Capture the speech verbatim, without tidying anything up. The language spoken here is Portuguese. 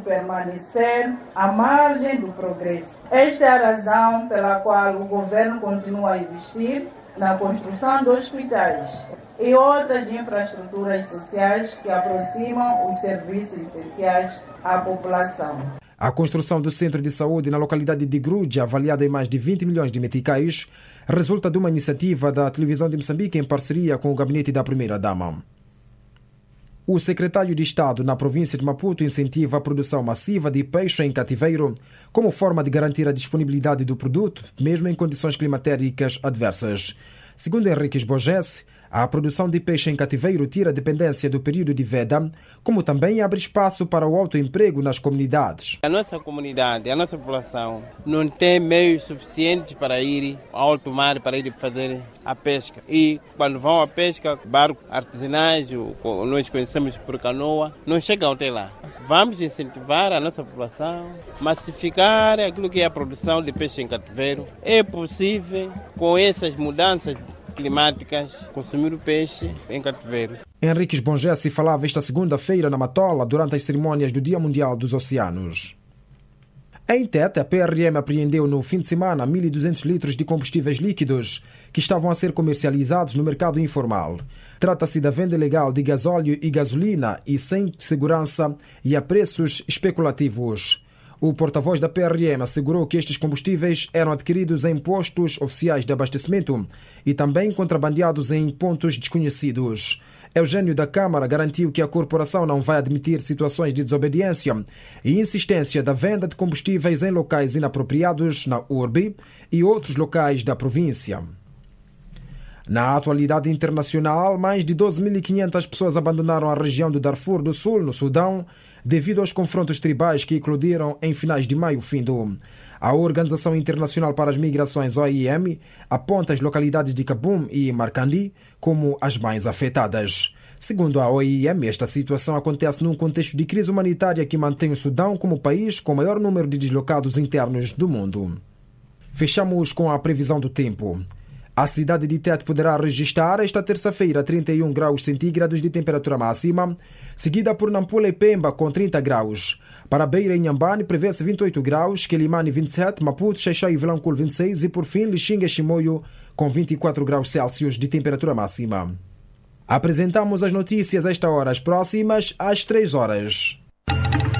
permanecer à margem do progresso. Esta é a razão pela qual o governo continua a investir na construção de hospitais e outras infraestruturas sociais que aproximam os serviços essenciais à população. A construção do centro de saúde na localidade de Gruja, avaliada em mais de vinte milhões de meticais, resulta de uma iniciativa da televisão de Moçambique em parceria com o gabinete da primeira-dama. O secretário de Estado na província de Maputo incentiva a produção massiva de peixe em cativeiro como forma de garantir a disponibilidade do produto, mesmo em condições climatéricas adversas. Segundo Henrique Borges, a produção de peixe em cativeiro tira a dependência do período de veda, como também abre espaço para o autoemprego nas comunidades. A nossa comunidade, a nossa população, não tem meios suficientes para ir ao alto mar, para ir fazer a pesca. E quando vão à pesca, barcos artesanais, nós conhecemos por canoa, não chegam até lá. Vamos incentivar a nossa população, massificar aquilo que é a produção de peixe em cativeiro. É possível, com essas mudanças climáticas, consumir o peixe em cativeiro. Henrique Borges falava esta segunda-feira na Matola durante as cerimônias do Dia Mundial dos Oceanos. Em Tete, a P R M apreendeu no fim de semana mil e duzentos litros de combustíveis líquidos que estavam a ser comercializados no mercado informal. Trata-se da venda ilegal de gasóleo e gasolina e sem segurança e a preços especulativos. O porta-voz da P R M assegurou que estes combustíveis eram adquiridos em postos oficiais de abastecimento e também contrabandeados em pontos desconhecidos. Eugênio da Câmara garantiu que a corporação não vai admitir situações de desobediência e insistência da venda de combustíveis em locais inapropriados na urbe e outros locais da província. Na atualidade internacional, mais de doze mil e quinhentas pessoas abandonaram a região do Darfur do Sul, no Sudão, devido aos confrontos tribais que eclodiram em finais de maio findo. A Organização Internacional para as Migrações, O I M, aponta as localidades de Kabum e Marcandi como as mais afetadas. Segundo a O I M, esta situação acontece num contexto de crise humanitária que mantém o Sudão como o país com o maior número de deslocados internos do mundo. Fechamos com a previsão do tempo. A cidade de Tete poderá registrar esta terça-feira trinta e um graus centígrados de temperatura máxima, seguida por Nampula e Pemba com trinta graus. Para Beira e Inhambane prevê-se vinte e oito graus, Quelimane vinte e sete, Maputo, Xaixai e Vilanculo vinte e seis e por fim Lixinga e Chimoio com vinte e quatro graus Celsius de temperatura máxima. Apresentamos as notícias a esta hora, as próximas às três horas.